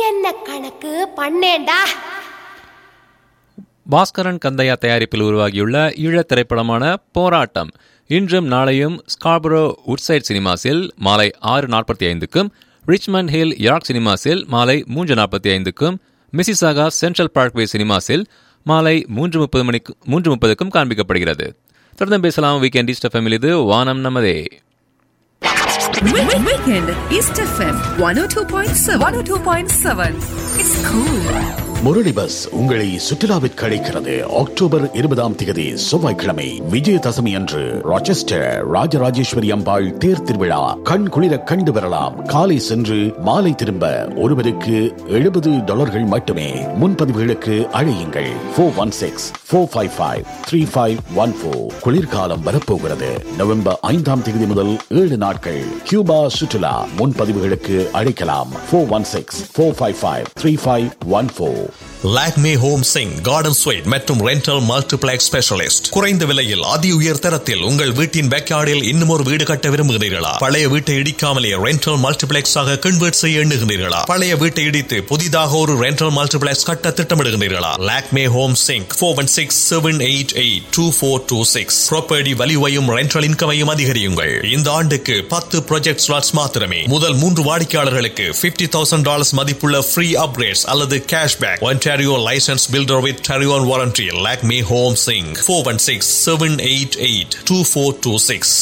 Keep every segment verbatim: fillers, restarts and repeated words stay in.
என்ன கணக்கு பண்ணேண்டா. பாஸ்கரன் கந்தையா தயாரிப்பில் உருவாகியுள்ள ஈழத் திரைப்படமான போராட்டம் இன்றும் நாளையும் ஸ்கார்பரோ உட்சைட் சினிமாஸில் மாலை ஆறு நாற்பத்தி ஐந்துக்கும், ரிச்மண்ட் ஹில் யார்க் சினிமாஸில் மாலை மூன்று நாற்பத்தி ஐந்துக்கும், மிசிசாகா சென்ட்ரல் பார்க்வே சினிமாஸில் மாலை மூன்று முப்பது மணிக்கு மூன்று முப்பதுக்கும் காண்பிக்கப்படுகிறது. தொடர்ந்து பேசலாம். வீக்கெண்ட் ஈஸ்ட் எஃப்எம் இது வானம் நமதே. Weekend East F M one oh two point seven. one oh two point seven. It's cool. Murali bus உங்களை சுற்றுலாவிற்கு அழைக்கிறது. அக்டோபர் இருபதாம் தேதி செவ்வாய்க்கிழமை விஜயதசமி அன்று ராச்செஸ்டர் ராஜராஜேஸ்வரி அம்பாள் தேர் திருவிழா கண் குளிர கண்டு வரலாம். காலை சென்று மாலை திரும்ப ஒருவருக்கு எழுபது டாலர்கள் மட்டுமே. முன்பதிவுகளுக்கு அழையுங்கள் four one six four five five three five one four. குளிர்காலம் வரப்போகிறது. நவம்பர் ஐந்தாம் தேதி முதல் ஏழு நாட்கள் கியூபா சுற்றுலா. முன்பதிவுகளுக்கு அழைக்கலாம் four one six four five five three five one four. Lakme home Singh garden sweet மற்றும் ரெண்டல் மல்டிப்ளெக்ஸ் ஸ்பெஷலிஸ்ட். குறைந்த விலையில் அதி உயர் தரத்தில் உங்கள் வீட்டின் பேக்யார்டில் இன்னும் ஒரு வீடு கட்ட விரும்புகிறீர்களா? பழைய வீட்டை இடிக்காமலே ரெண்டல் மல்டிப்ளெக்ஸ் ஆக கன்வெர்ட் செய்ய எண்ணுகிறீர்களா? பழைய வீட்டை இடித்து புதிதாக ஒரு ரெண்டல் மல்டிப்ளெக்ஸ் கட்ட திட்டமிடுகிறீர்களா? Lakme home Singh four one six seven eight eight two four two six. Property வேல்யூவையும் rental இன்கமையும் அதிகரியுங்கள். இந்த ஆண்டுக்கு பத்து ப்ராஜெக்ட் ஸ்லாட்ஸ் மாத்திரமே. முதல் மூன்று வாடிக்கையாளர்களுக்கு பிப்டி தௌசண்ட் டாலர்ஸ் மதிப்புள்ள ஃப்ரீ அப்கிரேட்ஸ் அல்லது cashback. Ontario licensed builder with Tarion warranty. Lakme Home Sing four one six seven eight eight two four two six.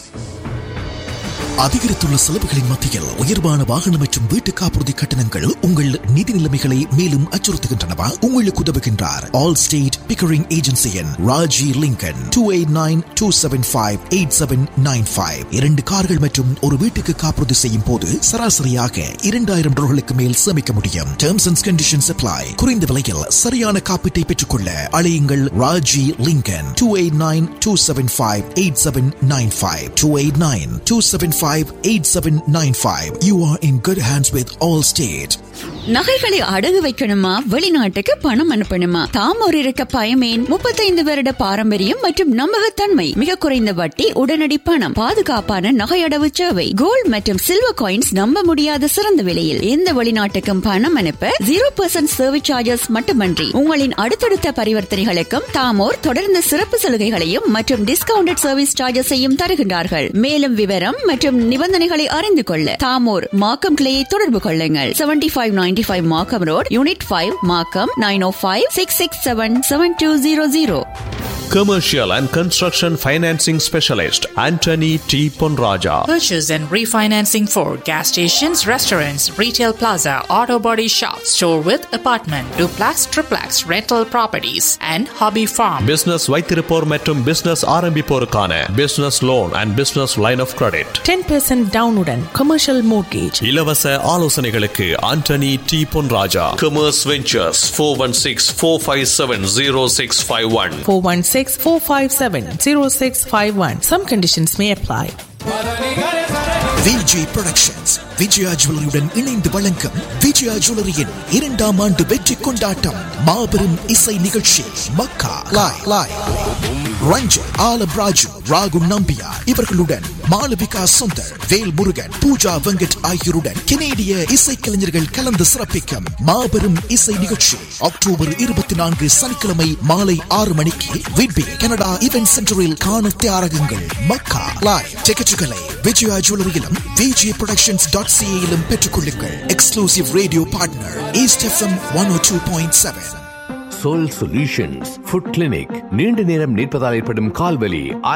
அதிகரித்துள்ள செலவுகளின் மத்தியில் உயர்வான வாகனம் மற்றும் வீட்டு காப்புறுதி கட்டணங்கள் உங்கள் நிதி நிலைமைகளை மேலும் அச்சுறுத்துகின்றனவா? உங்களுக்கு உதவுகின்றார் all state Pickering ஏஜென்சியின் Raji Lincoln. Two eight nine two seven five eight seven nine five. இரண்டு கார்கள் மற்றும் ஒரு வீட்டுக்கு காப்புறுதி செய்யும் போது சராசரியாக இரண்டாயிரம் டாலர்களுக்கு மேல் சேமிக்க முடியும். Terms and conditions apply. குறைந்த விலையில் சரியான காப்பீட்டை பெற்றுக்கொள்ள அழையுங்கள் Raji Lincoln. Two eight nine two seven five eight seven nine five. Two eight nine two seven five eight seven nine five. You are in good hands with Allstate. நகைகளை அடகு வைக்கணுமா? வெளிநாட்டுக்கு பணம் அனுப்பணுமா? தாம் ஒரு இருக்க பயமேன்? முப்பத்தைந்து வருட பாரம்பரியம் மற்றும் நம்பகத்தன்மை, மிக குறைந்த வட்டி, உடனடி பணம், பாதுகாப்பான நகை அடவு சேவை, கோல்ட் மற்றும் சில்வர் காயின்ஸ் நம்ப முடியாத சிறந்த விலையில் எந்த வெளிநாட்டுக்கும் பணம் அனுப்ப ஜீரோ பர்சன்ட் சர்வீஸ் சார்ஜஸ் மட்டுமன்றி உங்களின் அடுத்தடுத்த பரிவர்த்தனைகளுக்கும் தாமோர் தொடர்ந்து சிறப்பு சலுகைகளையும் மற்றும் டிஸ்கவுண்டட் சர்வீஸ் சார்ஜஸையும் தருகின்றார்கள். மேலும் விவரம் மற்றும் நிபந்தனைகளை அறிந்து கொள்ள தாமோர் மாக்கம் கிளையை தொடர்பு கொள்ளுங்கள். Seventy five ninety five Markham Road, Unit five, Markham nine oh five six six seven seven two zero zero. Commercial and Construction Financing Specialist Anthony T. Ponraja. Purchase and refinancing for gas stations, restaurants, retail plaza, auto body shop, store with apartment, duplex, triplex, rental properties and hobby farm. Business வைத்திருப்போர் மற்றும் business ஆரம்பிப்போருக்கான business loan and business line of credit. ten percent down உடன் commercial mortgage. இலவச ஆலோசனைகளுக்கு Anthony T. Ponraja. Commerce Ventures four one six four five seven zero six five one. four one six four five seven zero six five one. Some conditions may apply. Vijay productions Vijaya ஜுவல்லரியுடன் இணைந்து வழங்கும் விஜயா ஜுவல்லரியின் இரண்டாம் ஆண்டு வெற்றி கொண்டாட்டம் மாபெரும் இசை நிகழ்ச்சி மக்கா லாய் லாய். ரஞ்சன் ஆலம் ராஜு ராகு நம்பியா இவர்களுடன் மாளவிகா சுந்தர், வேல் முருகன், பூஜா வெங்கட் ஆகியோருடன் கெனேடிய இசைக்கலைஞர்கள் கலந்து சிறப்பிக்கும் மாபெரும் இசை நிகழ்ச்சி அக்டோபர் இருபத்தி நான்கு சனிக்கிழமை மாலை ஆறு மணிக்கு விட்பி கனடா இவென்ட் சென்டரில் காண தயாராகுங்கள். மக்கா லாய். டிக்கெட்டுகளை விஜயா ஜுவல்லரியிலும் விஜய் புரொடக்ஷன்ஸ் டாட் சிஏயிலும் பெற்றுக்கொள்ளுங்கள். Exclusive radio partner east FM one oh two point seven. Soul Solutions Foot Clinic. நீண்ட நேரம் நிற்பதால் ஏற்படும் கால்வலி,